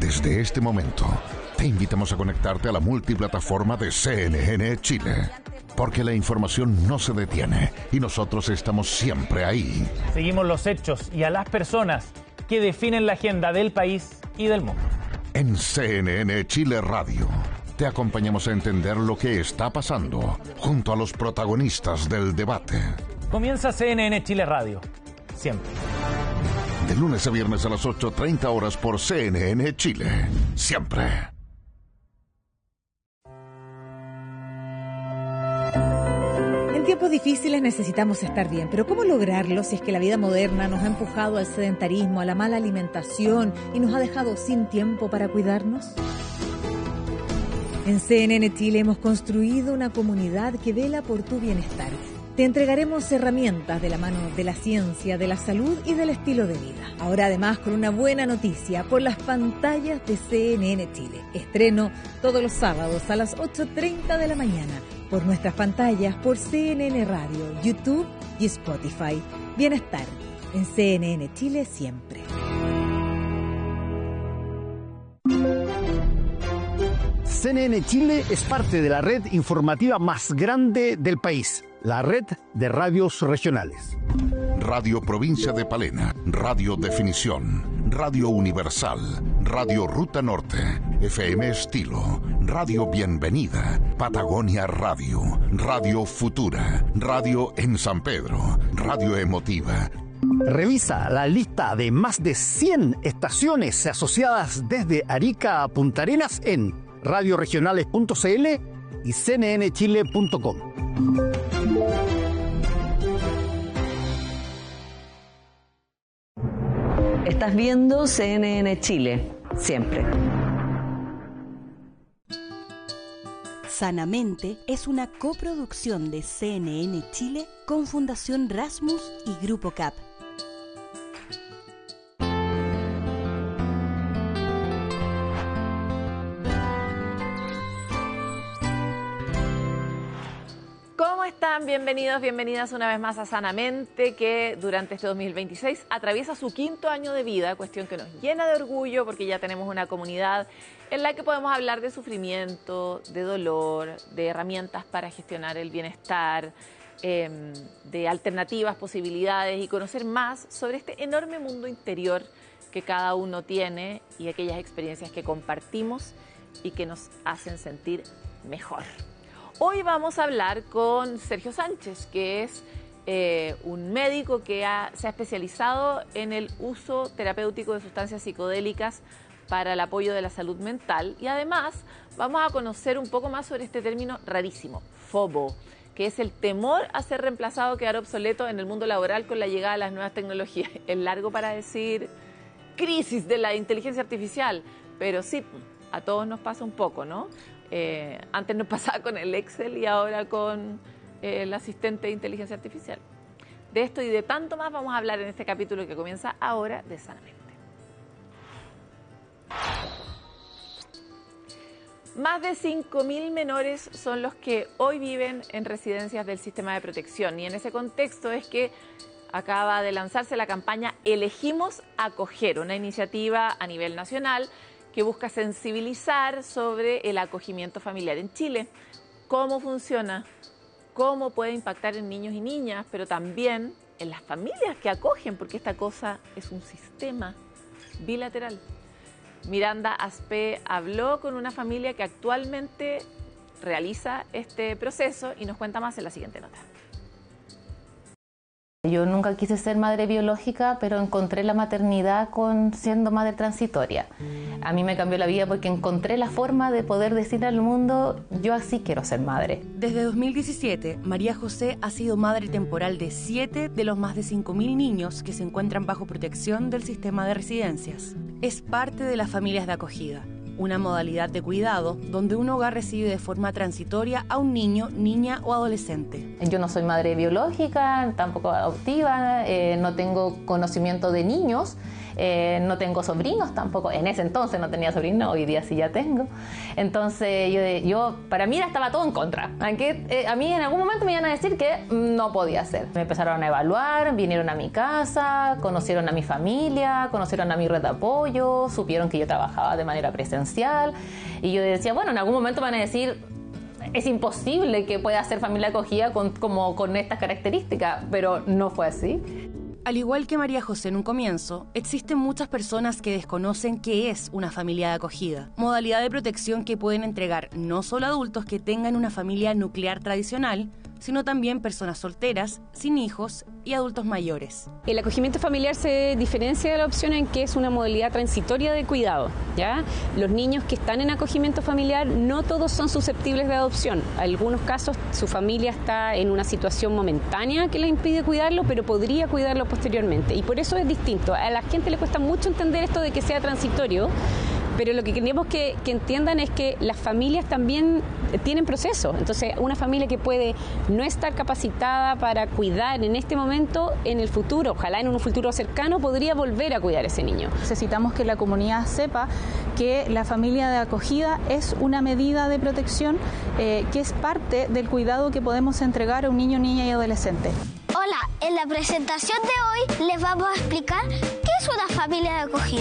Desde este momento, te invitamos a conectarte a la multiplataforma de CNN Chile, porque la información no se detiene y nosotros estamos siempre ahí. Seguimos los hechos y a las personas que definen la agenda del país y del mundo. En CNN Chile Radio, te acompañamos a entender lo que está pasando junto a los protagonistas del debate. Comienza CNN Chile Radio, siempre. De lunes a viernes a las 8:30 horas por CNN Chile. Siempre. En tiempos difíciles necesitamos estar bien, pero ¿cómo lograrlo si es que la vida moderna nos ha empujado al sedentarismo, a la mala alimentación y nos ha dejado sin tiempo para cuidarnos? En CNN Chile hemos construido una comunidad que vela por tu bienestar. Te entregaremos herramientas de la mano de la ciencia, de la salud y del estilo de vida. Ahora además con una buena noticia por las pantallas de CNN Chile. Estreno todos los sábados a las 8:30 de la mañana por nuestras pantallas, por CNN Radio, YouTube y Spotify. Bienestar en CNN Chile siempre. CNN Chile es parte de la red informativa más grande del país, la red de radios regionales. Radio Provincia de Palena, Radio Definición, Radio Universal, Radio Ruta Norte, FM Estilo, Radio Bienvenida, Patagonia Radio, Radio Futura, Radio en San Pedro, Radio Emotiva. Revisa la lista de más de 100 estaciones asociadas desde Arica a Punta Arenas en radioregionales.cl y cnnchile.com. Estás viendo CNN Chile, siempre. Sanamente es una coproducción de CNN Chile con Fundación Rasmus y Grupo CAP. Bienvenidos, bienvenidas una vez más a Sanamente, que durante este 2026 atraviesa su 5º año de vida, cuestión que nos llena de orgullo porque ya tenemos una comunidad en la que podemos hablar de sufrimiento, de dolor, de herramientas para gestionar el bienestar, de alternativas, posibilidades y conocer más sobre este enorme mundo interior que cada uno tiene y aquellas experiencias que compartimos y que nos hacen sentir mejor. Hoy vamos a hablar con Sergio Sánchez, que es un médico que se ha especializado en el uso terapéutico de sustancias psicodélicas para el apoyo de la salud mental. Y además vamos a conocer un poco más sobre este término rarísimo, FOBO, que es el temor a ser reemplazado o quedar obsoleto en el mundo laboral con la llegada de las nuevas tecnologías. Es largo para decir crisis de la inteligencia artificial, pero sí, a todos nos pasa un poco, ¿no? Antes nos pasaba con el Excel y ahora con el asistente de inteligencia artificial. De esto y de tanto más vamos a hablar en este capítulo que comienza ahora de Sanamente. Más de 5.000 menores son los que hoy viven en residencias del sistema de protección, y en ese contexto es que acaba de lanzarse la campaña Elegimos Acoger, una iniciativa a nivel nacional que busca sensibilizar sobre el acogimiento familiar en Chile, cómo funciona, cómo puede impactar en niños y niñas, pero también en las familias que acogen, porque esta cosa es un sistema bilateral. Miranda Aspe habló con una familia que actualmente realiza este proceso y nos cuenta más en la siguiente nota. Yo nunca quise ser madre biológica, pero encontré la maternidad siendo madre transitoria. A mí me cambió la vida porque encontré la forma de poder decir al mundo, yo así quiero ser madre. Desde 2017, María José ha sido madre temporal de 7 de los más de 5.000 niños que se encuentran bajo protección del sistema de residencias. Es parte de las familias de acogida, una modalidad de cuidado donde un hogar recibe de forma transitoria a un niño, niña o adolescente. Yo no soy madre biológica, tampoco adoptiva, no tengo conocimiento de niños, no tengo sobrinos tampoco. En ese entonces no tenía sobrinos, hoy día sí ya tengo. Entonces yo para mí estaba todo en contra. Aunque a mí en algún momento me iban a decir que no podía ser. Me empezaron a evaluar, vinieron a mi casa, conocieron a mi familia, conocieron a mi red de apoyo, supieron que yo trabajaba de manera presencial. Y yo decía, bueno, en algún momento van a decir, es imposible que pueda ser familia acogida con estas características, pero no fue así. Al igual que María José en un comienzo, existen muchas personas que desconocen qué es una familia de acogida, modalidad de protección que pueden entregar no solo adultos que tengan una familia nuclear tradicional, sino también personas solteras, sin hijos y adultos mayores. El acogimiento familiar se diferencia de la opción en que es una modalidad transitoria de cuidado, ¿ya? Los niños que están en acogimiento familiar no todos son susceptibles de adopción. En algunos casos su familia está en una situación momentánea que le impide cuidarlo, pero podría cuidarlo posteriormente. Y por eso es distinto. A la gente le cuesta mucho entender esto de que sea transitorio, pero lo que queremos que entiendan es que las familias también tienen procesos. Entonces, una familia que puede no estar capacitada para cuidar en este momento, en el futuro, ojalá en un futuro cercano, podría volver a cuidar a ese niño. Necesitamos que la comunidad sepa que la familia de acogida es una medida de protección que es parte del cuidado que podemos entregar a un niño, niña y adolescente. Hola, en la presentación de hoy les vamos a explicar qué es una familia de acogida.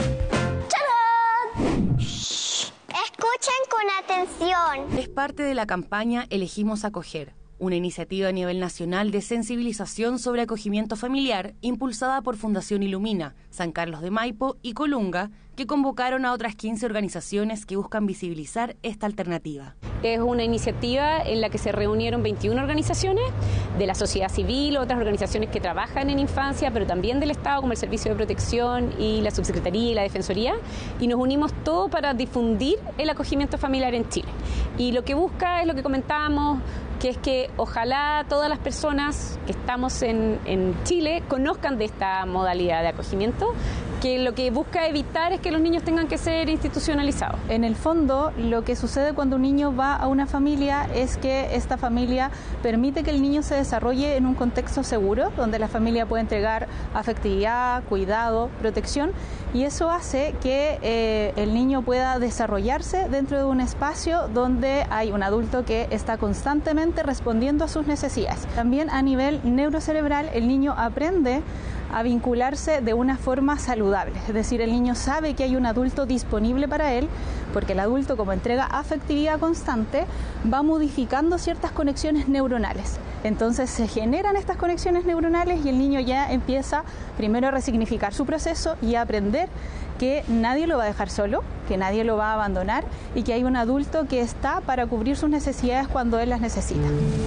Escuchen con atención. Es parte de la campaña Elegimos Acoger, una iniciativa a nivel nacional de sensibilización sobre acogimiento familiar impulsada por Fundación Ilumina, San Carlos de Maipo y Colunga, que convocaron a otras 15 organizaciones que buscan visibilizar esta alternativa. Es una iniciativa en la que se reunieron 21 organizaciones de la sociedad civil, otras organizaciones que trabajan en infancia, pero también del Estado, como el Servicio de Protección y la Subsecretaría y la Defensoría, y nos unimos todos para difundir el acogimiento familiar en Chile. Y lo que busca es lo que comentábamos, que es que ojalá todas las personas que estamos en Chile conozcan de esta modalidad de acogimiento, que lo que busca evitar es que los niños tengan que ser institucionalizados. En el fondo, lo que sucede cuando un niño va a una familia es que esta familia permite que el niño se desarrolle en un contexto seguro, donde la familia puede entregar afectividad, cuidado, protección, y eso hace que el niño pueda desarrollarse dentro de un espacio donde hay un adulto que está constantemente respondiendo a sus necesidades. También a nivel neurocerebral, el niño aprende a vincularse de una forma saludable, es decir, el niño sabe que hay un adulto disponible para él, porque el adulto, como entrega afectividad constante, va modificando ciertas conexiones neuronales. Entonces se generan estas conexiones neuronales y el niño ya empieza primero a resignificar su proceso y a aprender que nadie lo va a dejar solo, que nadie lo va a abandonar y que hay un adulto que está para cubrir sus necesidades cuando él las necesita.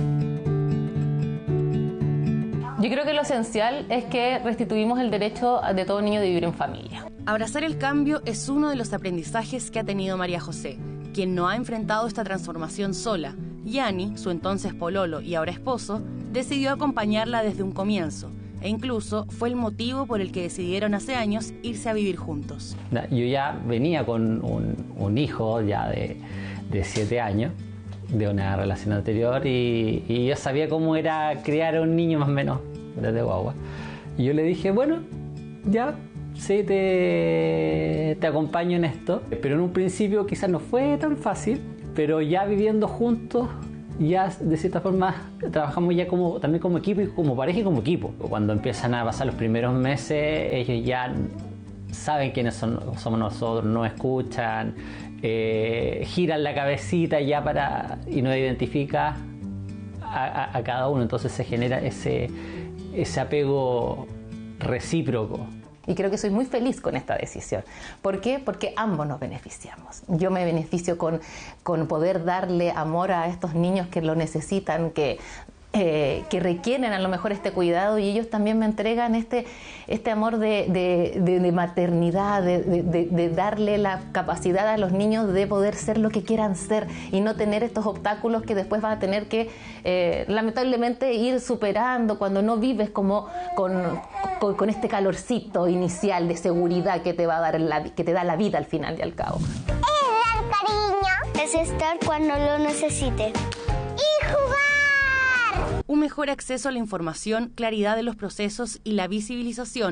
Yo creo que lo esencial es que restituimos el derecho de todo niño de vivir en familia. Abrazar el cambio es uno de los aprendizajes que ha tenido María José, quien no ha enfrentado esta transformación sola. Yani, su entonces pololo y ahora esposo, decidió acompañarla desde un comienzo, e incluso fue el motivo por el que decidieron hace años irse a vivir juntos. Yo ya venía con un hijo ya de 7 años, de una relación anterior, y yo sabía cómo era criar a un niño más o menos desde guagua. Y yo le dije, bueno, ya, sí, te acompaño en esto. Pero en un principio quizás no fue tan fácil, pero ya viviendo juntos, ya de cierta forma trabajamos ya también como equipo y como pareja y como equipo. Cuando empiezan a pasar los primeros meses, ellos ya saben quiénes somos nosotros, nos escuchan, giran la cabecita ya y nos identifica a cada uno. Entonces se genera ese apego recíproco. Y creo que soy muy feliz con esta decisión. ¿Por qué? Porque ambos nos beneficiamos. Yo me beneficio con poder darle amor a estos niños que lo necesitan, que requieren a lo mejor este cuidado, y ellos también me entregan este amor de maternidad, de darle la capacidad a los niños de poder ser lo que quieran ser y no tener estos obstáculos que después van a tener que lamentablemente ir superando cuando no vives como con este calorcito inicial de seguridad que te va a dar que te da la vida al final y al cabo. Es dar cariño, es estar cuando lo necesite y jugar. Un mejor acceso a la información, claridad de los procesos y la visibilización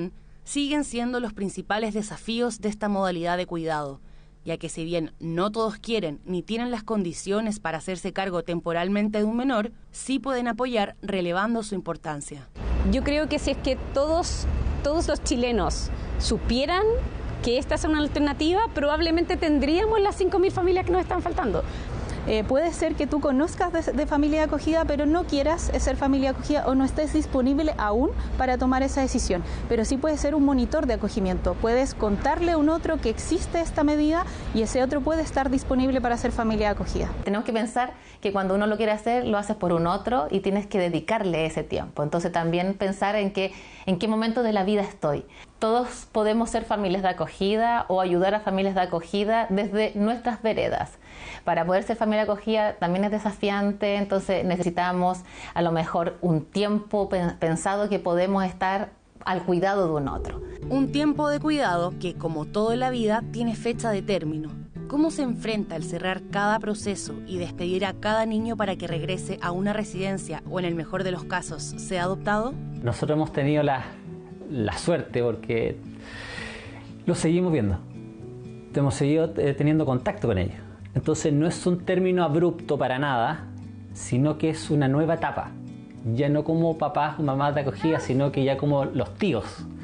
siguen siendo los principales desafíos de esta modalidad de cuidado, ya que si bien no todos quieren ni tienen las condiciones para hacerse cargo temporalmente de un menor, sí pueden apoyar relevando su importancia. Yo creo que si es que todos los chilenos supieran que esta es una alternativa, probablemente tendríamos las 5.000 familias que nos están faltando. Puede ser que tú conozcas de familia de acogida, pero no quieras ser familia de acogida o no estés disponible aún para tomar esa decisión. Pero sí puedes ser un monitor de acogimiento. Puedes contarle a un otro que existe esta medida y ese otro puede estar disponible para ser familia de acogida. Tenemos que pensar que cuando uno lo quiere hacer, lo haces por un otro y tienes que dedicarle ese tiempo. Entonces también pensar en qué momento de la vida estoy. Todos podemos ser familias de acogida o ayudar a familias de acogida desde nuestras veredas. Para poder ser familia de acogida también es desafiante, entonces necesitamos a lo mejor un tiempo pensado que podemos estar al cuidado de un otro. Un tiempo de cuidado que, como todo en la vida, tiene fecha de término. ¿Cómo se enfrenta el cerrar cada proceso y despedir a cada niño para que regrese a una residencia o, en el mejor de los casos, sea adoptado? Nosotros hemos tenido la suerte porque lo seguimos viendo. Hemos seguido teniendo contacto con ellos. Entonces no es un término abrupto para nada, sino que es una nueva etapa. Ya no como papás o mamás de acogida, sino que ya como los tíos.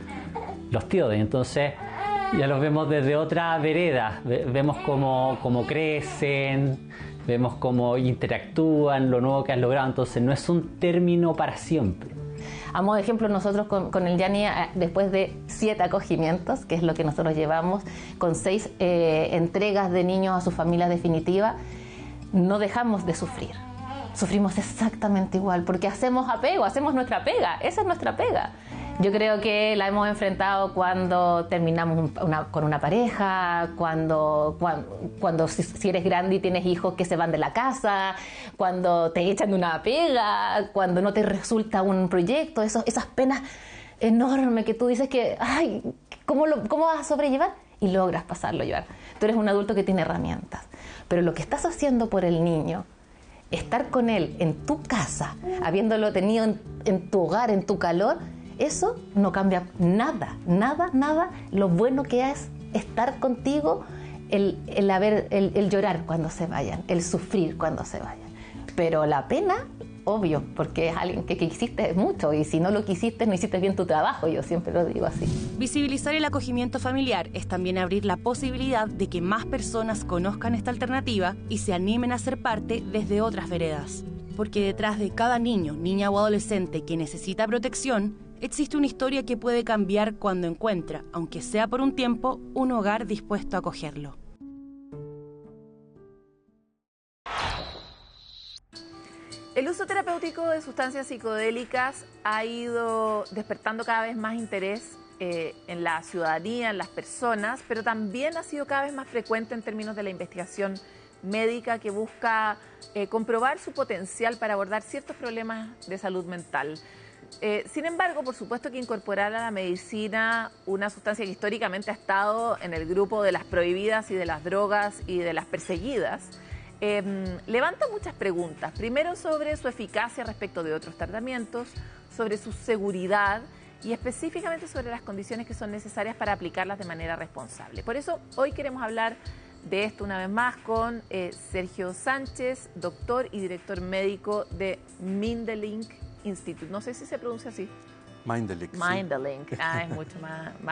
Entonces ya los vemos desde otra vereda. Vemos cómo crecen, vemos cómo interactúan, lo nuevo que han logrado. Entonces no es un término para siempre. A modo de ejemplo, nosotros con el Yani, después de 7 acogimientos, que es lo que nosotros llevamos, con 6 entregas de niños a sus familias definitivas, no dejamos de sufrir. Sufrimos exactamente igual, porque hacemos apego, hacemos nuestra pega, esa es nuestra pega. Yo creo que la hemos enfrentado cuando terminamos con una pareja, cuando si eres grande y tienes hijos que se van de la casa, cuando te echan de una pega, cuando no te resulta un proyecto, esas penas enormes que tú dices que, ay, ¿cómo vas a sobrellevar? Y logras pasarlo a llevar. Tú eres un adulto que tiene herramientas, pero lo que estás haciendo por el niño, estar con él en tu casa, habiéndolo tenido en tu hogar, en tu calor, eso no cambia nada, lo bueno que es estar contigo, el llorar cuando se vayan, el sufrir cuando se vayan. Pero la pena, obvio, porque es alguien que quisiste mucho y si no lo quisiste, no hiciste bien tu trabajo, yo siempre lo digo así. Visibilizar el acogimiento familiar es también abrir la posibilidad de que más personas conozcan esta alternativa y se animen a ser parte desde otras veredas. Porque detrás de cada niño, niña o adolescente que necesita protección, existe una historia que puede cambiar cuando encuentra, aunque sea por un tiempo, un hogar dispuesto a acogerlo. El uso terapéutico de sustancias psicodélicas ha ido despertando cada vez más interés en la ciudadanía, en las personas, pero también ha sido cada vez más frecuente en términos de la investigación médica que busca comprobar su potencial para abordar ciertos problemas de salud mental. Sin embargo, por supuesto que incorporar a la medicina una sustancia que históricamente ha estado en el grupo de las prohibidas y de las drogas y de las perseguidas, levanta muchas preguntas. Primero, sobre su eficacia respecto de otros tratamientos, sobre su seguridad y específicamente sobre las condiciones que son necesarias para aplicarlas de manera responsable. Por eso, hoy queremos hablar de esto una vez más con Sergio Sánchez, doctor y director médico de Mindelink Institute. No sé si se pronuncia así. Mindelink. Mindelink. Sí. Es mucho más